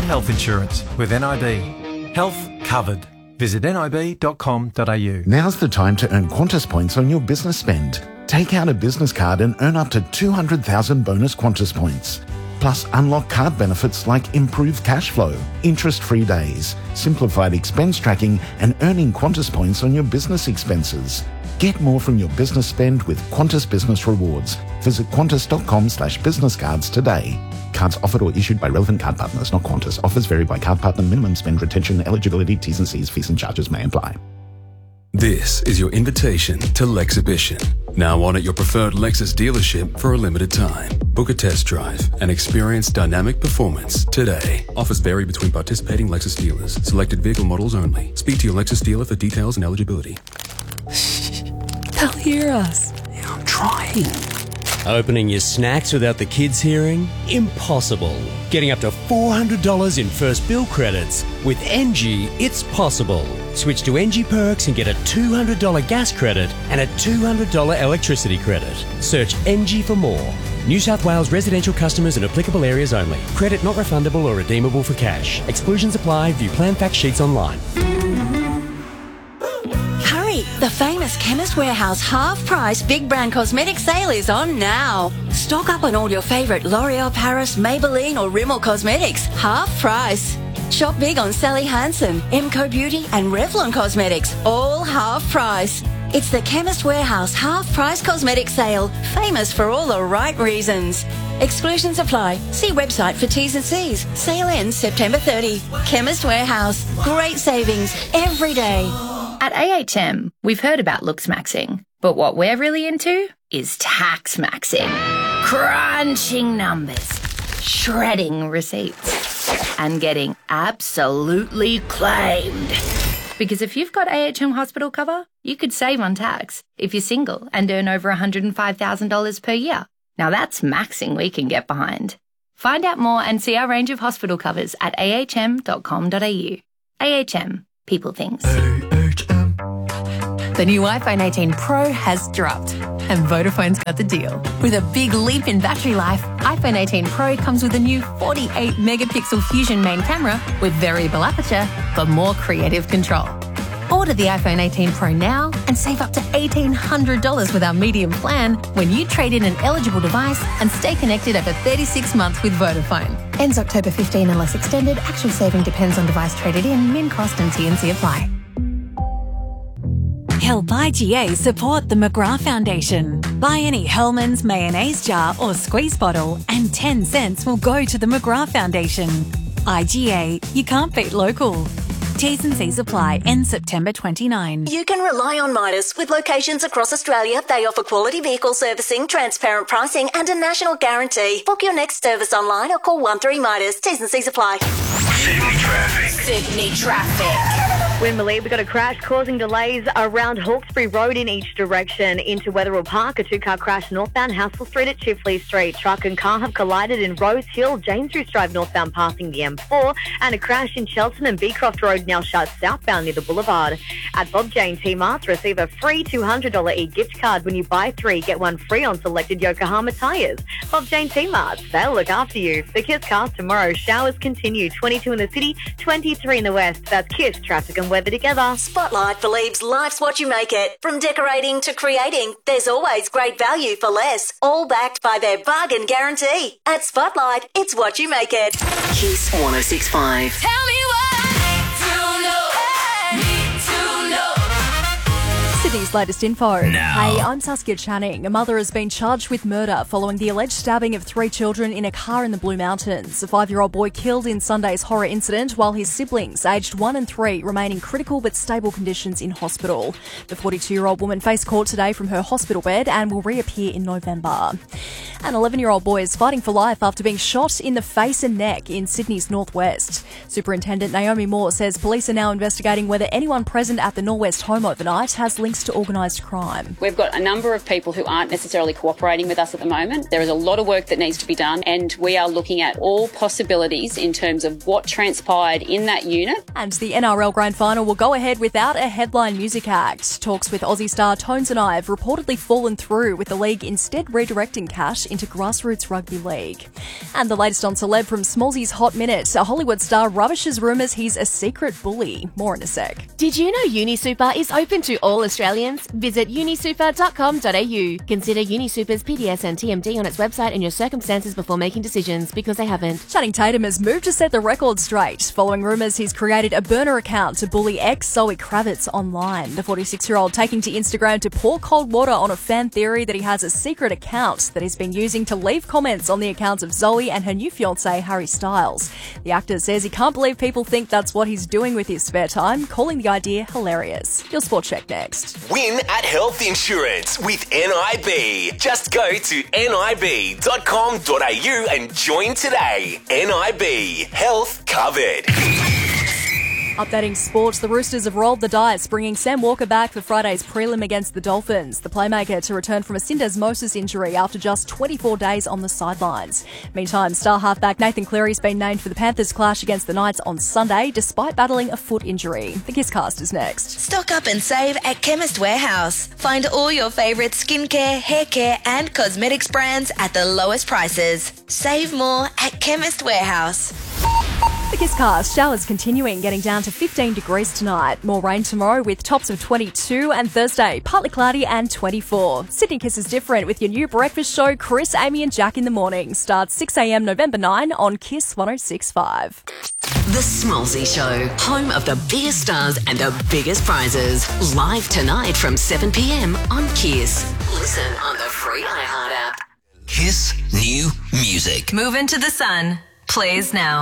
health insurance with NIB. Health covered. Visit nib.com.au. Now's the time to earn Qantas points on your business spend. Take out a business card and earn up to 200,000 bonus Qantas points. Plus, unlock card benefits like improved cash flow, interest-free days, simplified expense tracking, and earning Qantas points on your business expenses. Get more from your business spend with Qantas Business Rewards. Visit qantas.com/business cards today. Cards offered or issued by relevant card partners, not Qantas. Offers vary by card partner. Minimum spend, retention, eligibility, T's and C's, fees and charges may apply. This is your invitation to Lexhibition. Now on at your preferred Lexus dealership for a limited time. Book a test drive and experience dynamic performance today. Offers vary between participating Lexus dealers. Selected vehicle models only. Speak to your Lexus dealer for details and eligibility. They'll hear us. Yeah, I'm trying. Opening your snacks without the kids hearing? Impossible. Getting up to $400 in first bill credits. With NG, it's possible. Switch to NG Perks and get a $200 gas credit and a $200 electricity credit. Search NG for more. New South Wales residential customers in applicable areas only. Credit not refundable or redeemable for cash. Exclusions apply. View plan fact sheets online. The famous Chemist Warehouse half-price big brand cosmetic sale is on now. Stock up on all your favourite L'Oreal Paris, Maybelline or Rimmel cosmetics, half price. Shop big on Sally Hansen, Emco Beauty and Revlon Cosmetics, all half price. It's the Chemist Warehouse half-price cosmetic sale, famous for all the right reasons. Exclusions apply. See website for T's and C's. Sale ends September 30. Chemist Warehouse. Great savings every day. At AHM, we've heard about looks maxing, but what we're really into is tax maxing. Crunching numbers, shredding receipts, and getting absolutely claimed. Because if you've got AHM hospital cover, you could save on tax if you're single and earn over $105,000 per year. Now that's maxing we can get behind. Find out more and see our range of hospital covers at ahm.com.au. AHM. People things. The new iPhone 18 Pro has dropped, and Vodafone's got the deal. With a big leap in battery life, iPhone 18 Pro comes with a new 48-megapixel Fusion main camera with variable aperture for more creative control. Order the iPhone 18 Pro now and save up to $1,800 with our medium plan when you trade in an eligible device and stay connected over 36 months with Vodafone. Ends October 15 unless extended. Actual saving depends on device traded in. Min cost and T&C apply. Help IGA support the McGrath Foundation. Buy any Hellmann's mayonnaise jar or squeeze bottle and 10 cents will go to the McGrath Foundation. IGA, you can't beat local. T's and C's apply. End September 29. You can rely on Midas. With locations across Australia, they offer quality vehicle servicing, transparent pricing and a national guarantee. Book your next service online or call 13 Midas. T's and C's apply. Sydney traffic. Winmalee, we got a crash causing delays around Hawkesbury Road in each direction into Wetherill Park. A two-car crash northbound Hassel Street at Chifley Street. Truck and car have collided in Rose Hill, James Roos Drive northbound passing the M4, and a crash in Shelton and Beecroft Road now shut southbound near the Boulevard. At Bob Jane T-Marts, receive a free $200 e-gift card when you buy 3, get 1 free on selected Yokohama tyres. Bob Jane T-Marts, they'll look after you. For Kiss Cars tomorrow, showers continue. 22 in the city, 23 in the west. That's Kiss traffic and weather together. Spotlight believes life's what you make it. From decorating to creating, there's always great value for less. All backed by their bargain guarantee. At Spotlight, it's what you make it. Kiss 106.5. Tell me what to know. Need to know. Sydney's latest info. Now. Hey, I'm Saskia Channing. A mother has been charged with murder following the alleged stabbing of 3 children in a car in the Blue Mountains. A 5-year-old boy killed in Sunday's horror incident, while his siblings, aged 1 and 3, remain in critical but stable conditions in hospital. The 42-year-old woman faced court today from her hospital bed and will reappear in November. An 11-year-old boy is fighting for life after being shot in the face and neck in Sydney's northwest. Superintendent Naomi Moore says police are now investigating whether anyone present at the Norwest home overnight has links links to organised crime. We've got a number of people who aren't necessarily cooperating with us at the moment. There is a lot of work that needs to be done, and we are looking at all possibilities in terms of what transpired in that unit. And the NRL Grand Final will go ahead without a headline music act. Talks with Aussie star Tones and I have reportedly fallen through, with the league instead redirecting cash into grassroots rugby league. And the latest on celeb from Smallsy's Hot Minute, a Hollywood star rubbishes rumours he's a secret bully. More in a sec. Did you know UniSuper is open to all Australians? Visit unisuper.com.au. Consider UniSuper's PDS and TMD on its website and your circumstances before making decisions, because they haven't. Channing Tatum has moved to set the record straight, following rumours he's created a burner account to bully ex-Zoe Kravitz online. The 46-year-old taking to Instagram to pour cold water on a fan theory that he has a secret account that he's been using to leave comments on the accounts of Zoe and her new fiancé Harry Styles. The actor says he can't believe people think that's what he's doing with his spare time, calling the idea hilarious. Your sport check next. Win at Health Insurance with NIB. Just go to nib.com.au and join today. NIB. Health covered. Updating sports, the Roosters have rolled the dice, bringing Sam Walker back for Friday's prelim against the Dolphins, the playmaker to return from a syndesmosis injury after just 24 days on the sidelines. Meantime, star halfback Nathan Cleary's been named for the Panthers' clash against the Knights on Sunday, despite battling a foot injury. The Kisscast is next. Stock up and save at Chemist Warehouse. Find all your favourite skincare, hair care and cosmetics brands at the lowest prices. Save more at Chemist Warehouse. The Kisscast, showers continuing, getting down to 15 degrees tonight. More rain tomorrow with tops of 22, and Thursday, partly cloudy and 24. Sydney Kiss is different with your new breakfast show, Chris, Amy and Jack in the Morning. Starts 6 a.m. November 9 on Kiss 106.5. The Smallsy Show, home of the biggest stars and the biggest prizes. Live tonight from 7 p.m. on Kiss. Listen on the free iHeart app. Kiss New Music. Move into the sun. Plays now.